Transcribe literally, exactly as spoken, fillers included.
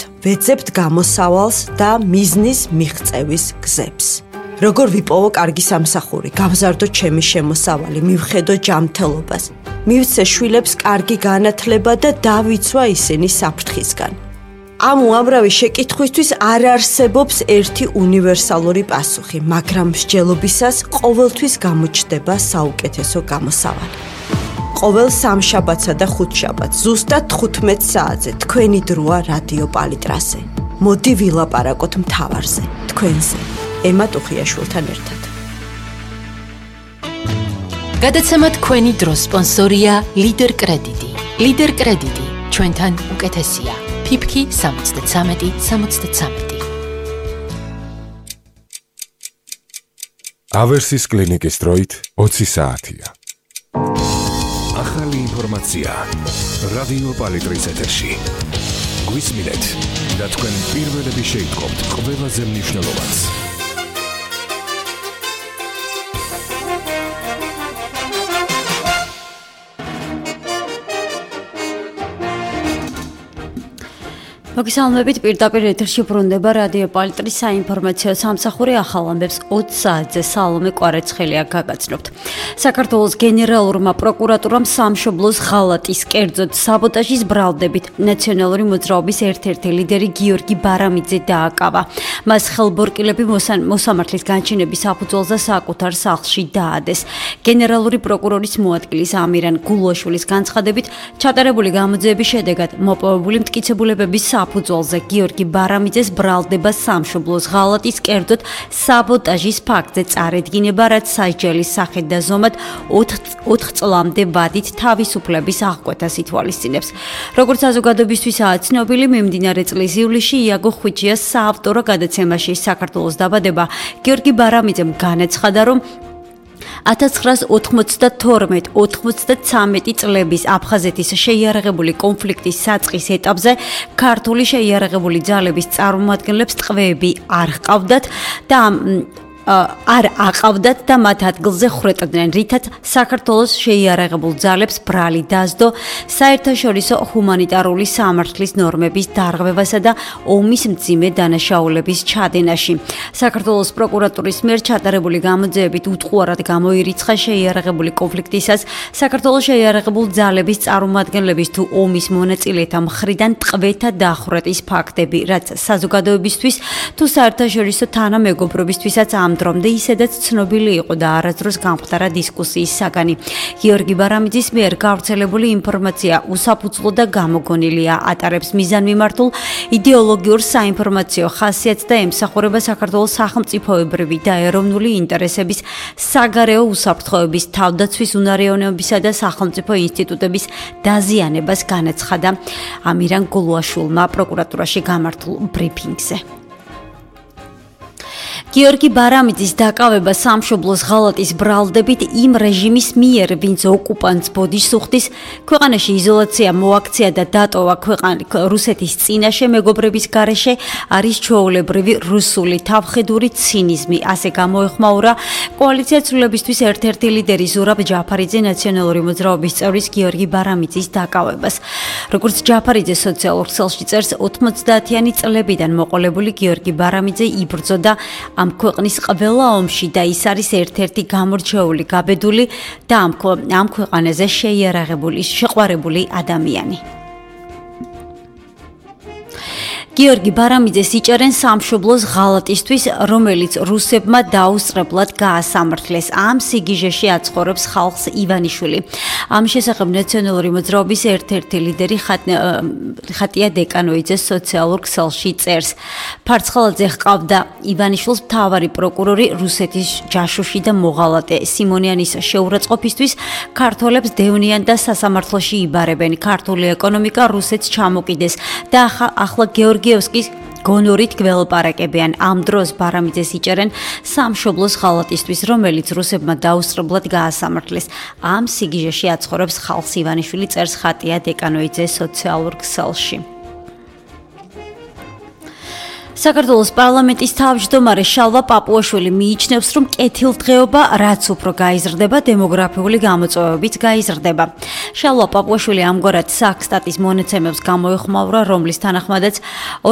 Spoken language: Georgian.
ვეძებთ გამოსავალს და მიზნის მიღწევის გზებს. Როგორ ვიპოვო კარგი სამსახური, გავზარდო ჩემი შემოსავალი, მივხედო ჯანმრთელობას, მივცე შვილებს კარგი განათლება და დავიცვა ისინი საფრთხისგან. Ამ უამრავი შეკითხვისთვის არ არსებობს ერთი უნივერსალური პასუხი, მაგრამ მსჯელობისას ყოველთვის გამოჩნდება საუკეთესო გამოსავალი. ყოველ სამშაბათსა და ხუთშაბათს ზუსტად თხუთმეტ საათზე თქვენი დროა რადიო პალიტრაზე. მოდი ვილაპარაკოთ მთავარზე, თქვენზე. ემა ტუხიაშვილთან ერთად. გადაცემა თქვენი დროს სპონსორია ლიდერ კრედიტი. ლიდერ კრედიტი ჩვენთან უკეთესია. ფიფკი სამოცდათრამეტი სამოცდათრამეტი. ავერსის კლინიკის დროით ოცი საათია. ახალი ინფორმაცია რადიო პალიტრის ეთერში. გვისმინეთ და თქვენ პირველები შეიტყობთ ყველაზე მნიშვნელოვანს. მოგესალმებით, პირდაპირ ეთერში ბრუნდება რადიო პალიტრის საინფორმაციო სამსახური ახალ ამბებს ოცი საათზე სალომე კვარეცხელია გაგაცნობთ. საქართველოს გენერალურმა პროკურატურამ სამშობლოს ღალატის, კერძოდ საბოტაჟის ბრალდებით ნაციონალური მოძრაობის ერთ-ერთი ლიდერი გიორგი ბარამიძე დააკავა. მას ხელბორკილები მოსამართლის განჩინების საფუძველზე საკუთარ სახლში დაადეს. გენერალური პროკურორის მოადგილის ამირან გულუაშვილის განცხადებით, ჩატარებული გამოძიების შედეგად მოპოვებული მტკიცებულებების საფუძველზე გიორგი ბარამიძეს ბრალდება სამშობლოს ღალატის, კერძოდ საბოტაჟის ფაქტზე წარედგინება, რაც სასჯელის სახით და ზომად ოთხ წლამდე ვადით თავისუფლების აღკვეთას ითვალისწინებს. როგორც საზოგადოებისთვისაა ცნობილი, მიმდინარე წლის ივლისში იაგო ხვიჩიას საავტორო გადაცემაში საქართველოს დაბადება გიორგი ბარამიძემ განაცხადა, რომ ათას ცხრაას ოთხმოცდათორმეტ ოთხმოცდათრამეტი წლების აფხაზეთის შეიარაღებული კონფლიქტის საწყის ეტაპზე ქართული შეიარაღებული ძალების წარმომადგენლებს ტყვეები არ ჰყავდათ და არ აყავდათ და მათ ადგილზე ხრეტდნენ, რითაც საქართველოს შეიარაღებულ ძალებს ბრალი დასდო საერთაშორისო ჰუმანიტარული სამართლის ნორმების დარღვევასა და ომის მძიმე დანაშაულების ჩადენაში. საქართველოს პროკურატურის მიერ ჩატარებული გამოძიებით უტყუარად გამოირიცხა შეიარაღებული კონფლიქტისას საქართველოს შეიარაღებულ ძალების წარმომადგენლების თუ ომის მონაწილეთა მხრიდან ტყვეთა დახვრეტის ფაქტები, რაც საზოგადოებისთვის თუ საერთაშორისო თანამეგობრობისთვისაც ამ დრომდე ისედაც ცნობილი იყო და არასდროს გამხდარა დისკუსიის საგანი. გიორგი ბარამიძის მიერ გავრცელებული ინფორმაცია უსაფუძვლო და გამოგონილია, ატარებს მიზანმიმართულ იდეოლოგიურ საინფორმაციო ხასიათს და ემსახურება საქართველოს სახელმწიფოებრივი და ეროვნული ინტერესების, საგარეო უსაფრთხოების, თავდაცვის უნარიანობისა და სახელმწიფო ინსტიტუტების დაზიანებას, განაცხადა ამირან გულუაშვილმა პროკურატურაში გამართულ ბრიფინგზე. გიორგი ბარამიძის დაკავება სამშობლოს ღალატის ბრალდებით იმ რეჟიმის მიერ, ვინც ოკუპანტს ბოდიშს უხდის, ქვეყანაში იზოლაცია მოაქცია და დატოვა ქვეყანა რუსეთის წინაშე მეგობრების გარეშე, არის ჩვეულებრივი რუსული თავხედური ცინიზმი, ასე გამოეხმაურა კოალიცია ცვლილებისთვის ერთ-ერთი ლიდერი ზურაბ ჯაფარიძე ნაციონალური მოძრაობის წევრის გიორგი ბარამიძის დაკავებას. როგორც ჯაფარიძე სოციალურ ქსელში წერს, ოთხმოცდაათიანი წლებიდან მოყოლებული გიორგი ბარამიძე იბრძოდა ამ ქვეყნის ყველა ომში და ის არის ერთ-ერთი გამორჩეული, გაბედული და ამ ქვეყანაზე შეიარაღებული, შეყვარებული ადამიანი. გიორგი ბარამიძეს იჭერენ სამშობლოს ღალატისთვის, რომელიც რუსებმა დაუსწრებლად გაასამართლეს. ამ სიგიჟეში აცხოვრებს ხალხს ივანიშვილი. ამ შესახებ ნაციონალური მოძრაობის ერთ-ერთი ლიდერი ხატია დეკანოიძე სოციალურ ქსელში წერს. ფარცხალაძე ჰყავდა ივანიშვილს მთავარი პროკურორი, რუსეთის ჯაშუში და მოღალატე. სიმონიანის შეურაცხყოფისთვის ქართველებს დევნიან და სასამართლოში იბარებენ. ქართული ეკონომიკა რუსეთს ჩამოკიდეს და ახლა გიორგი გიორგიევსკის გონორით გველაპარაკებიან. ამ დროს ბარამიძეს იჭერენ სამშობლოს ღალატისთვის, რომელიც რუსებმა დაუსწრებლად გაასამართლეს. ამ სიგიჟეში აცხოვრებს ხალხს ივანიშვილი, წერს ხატია დეკანოიძე სოციალურ ქსელში. საქართველოს პარლამენტის თავმჯდომარე შალვა პაპუაშვილი მიიჩნევს, რომ კეთილდღეობა რაც უფრო გაიზრდება, დემოგრაფიული გამოწვევებიც გაიზრდება. შალვა პაპუაშვილი ამგვარად საქსტატის მონაცემებს გამოეხმაურა, რომლის თანახმადაც